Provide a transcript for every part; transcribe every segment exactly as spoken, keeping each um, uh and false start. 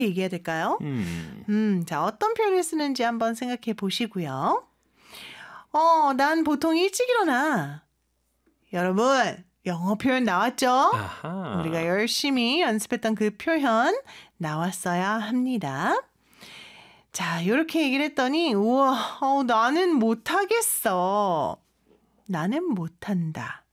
얘기해야 될까요? 음. 음, 자, 어떤 표현을 쓰는지 한번 생각해 보시고요. 어, 난 보통 일찍 일어나. 여러분, 영어 표현 나왔죠? 아하. 우리가 열심히 연습했던 그 표현 나왔어야 합니다. 자, 이렇게 얘기를 했더니 우와, 어, 나는 못하겠어. 나는 못한다.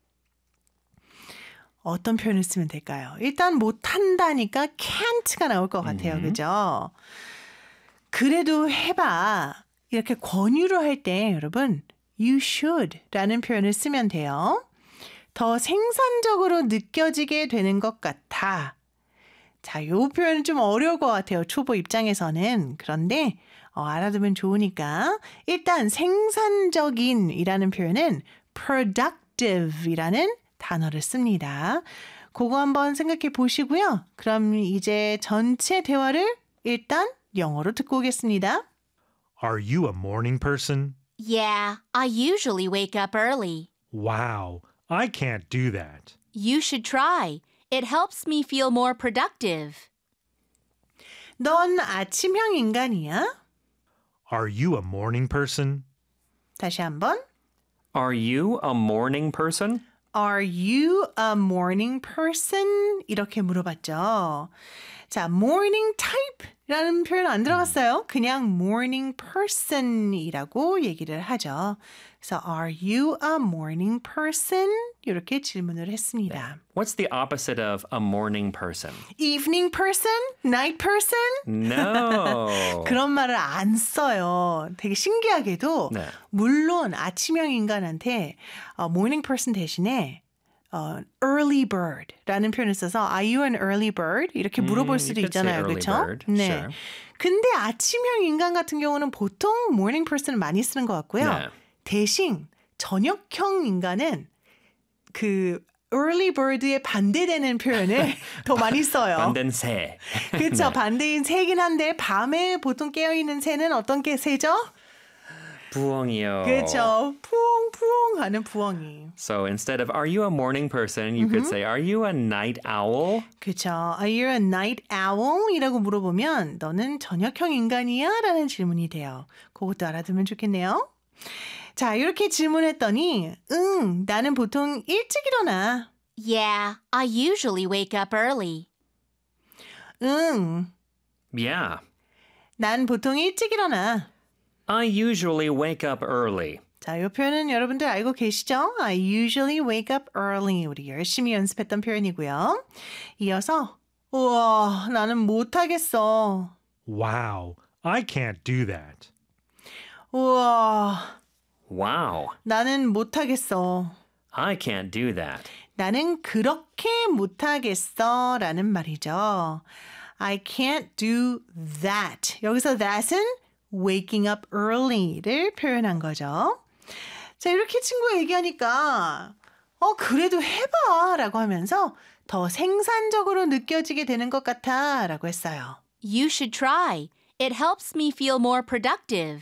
어떤 표현을 쓰면 될까요? 일단 못한다니까 can't가 나올 것 같아요. 음. 그죠? 그래도 해봐. 이렇게 권유를 할 때 여러분 you should 라는 표현을 쓰면 돼요. 더 생산적으로 느껴지게 되는 것 같아. 자, 이 표현은 좀 어려울 것 같아요. 초보 입장에서는. 그런데 어, 알아두면 좋으니까 일단 생산적인 이라는 표현은 productive 이라는 단어를 씁니다. 그거 한번 생각해 보시고요. 그럼 이제 전체 대화를 일단 영어로 듣고 오겠습니다. Are you a morning person? Yeah, I usually wake up early. Wow, I can't do that. You should try. It helps me feel more productive. 넌 아침형 인간이야? Are you a morning person? 다시 한번. Are you a morning person? Are you a morning person? 이렇게 물어봤죠. 자, morning type라는 표현 안 들어갔어요. 그냥 morning person이라고 얘기를 하죠. 그래서 are you a morning person? 이렇게 질문을 했습니다. What's the opposite of a morning person? Evening person? Night person? No. 그런 말을 안 써요. 되게 신기하게도 네. 물론 아침형 인간한테 어, morning person 대신에 어, early bird라는 표현을 써서 Are you an early bird? 이렇게 물어볼 음, 수도 you could say 있잖아요. early 그렇죠? bird, 네. sure. 근데 아침형 인간 같은 경우는 보통 morning person을 많이 쓰는 것 같고요. 네. 대신 저녁형 인간은 그 early bird에 반대되는 표현을 더 많이 써요. 반대는 새. 그렇죠. 네. 반대인 새긴 한데 밤에 보통 깨어있는 새는 어떤 게 새죠? 부엉이요. 그렇죠. 푸엉푸엉 하는 부엉이. So instead of are you a morning person, you could say are you a night owl? 그렇죠. Are you a night owl? 이라고 물어보면 너는 저녁형 인간이야? 라는 질문이 돼요. 그것도 알아두면 좋겠네요. 자, 이렇게 질문했더니 응, 나는 보통 일찍 일어나. Yeah, I usually wake up early. 응, Yeah. 난 보통 일찍 일어나. I usually wake up early. 자, 이 표현은 여러분들 알고 계시죠? I usually wake up early. 우리 열심히 연습했던 표현이고요. 이어서 우와, 나는 못하겠어. Wow, I can't do that. 우와, Wow. 나는 못하겠어. I can't do that. 나는 그렇게 못하겠어 라는 말이죠. I can't do that. 여기서 that은 waking up early를 표현한 거죠. 자, 이렇게 친구가 얘기하니까 어, 그래도 해봐 라고 하면서 더 생산적으로 느껴지게 되는 것 같아 라고 했어요. You should try. It helps me feel more productive.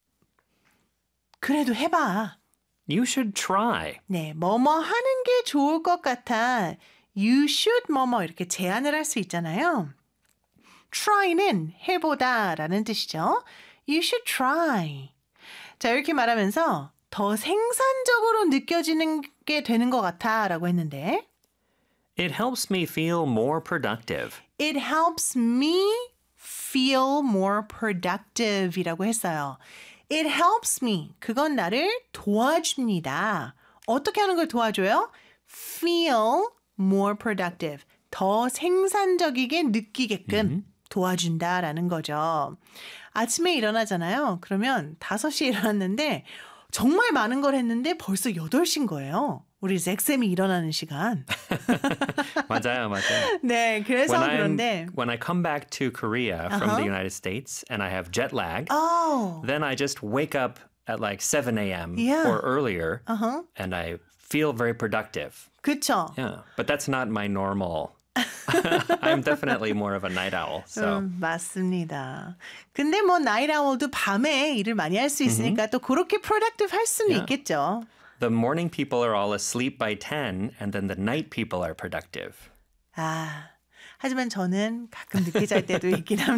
그래도 해봐. You should try. 네, 뭐뭐 하는 게 좋을 것 같아. You should 뭐뭐 이렇게 제안을 할 수 있잖아요. try는 해보다 라는 뜻이죠. You should try. 자, 이렇게 말하면서 더 생산적으로 느껴지는 게 되는 것 같아 라고 했는데 It helps me feel more productive. It helps me feel more productive 이라고 했어요. It helps me. 그건 나를 도와줍니다. 어떻게 하는 걸 도와줘요? Feel more productive. 더 생산적이게 느끼게끔 음. 도와준다라는 거죠. 아침에 일어나잖아요. 그러면 다섯 시에 일어났는데 정말 많은 걸 했는데 벌써 여덟 시인 거예요. 우리 잭쌤이 일어나는 시간. 맞아요, 맞아요. 네, 그래서 when 그런데 I'm, when I come back to Korea Uh-huh. from the United States and I have jet lag, oh. then I just wake up at like seven a.m. Yeah. or earlier Uh-huh. and I feel very productive. 그쵸? Yeah, but that's not my normal. I'm definitely more of a night owl. So. 음, 맞습니다. 근데 뭐 나이트 아울도 밤에 일을 많이 할 수 있으니까 mm-hmm. 또 그렇게 productive 할 수는 Yeah. 있겠죠. The morning people are all asleep by ten and then the night people are productive. 아, 하지만 저는 가끔 늦게 잘 때도 있긴 합니다.